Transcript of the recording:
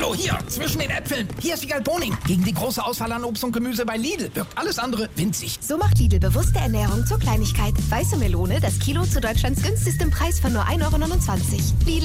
So, hier, zwischen den Äpfeln. Hier ist Wiegald Boning. Gegen die große Auswahl an Obst und Gemüse bei Lidl wirkt alles andere winzig. So macht Lidl bewusste Ernährung zur Kleinigkeit. Weiße Melone, das Kilo zu Deutschlands günstigstem Preis von nur 1,29 € Lidl.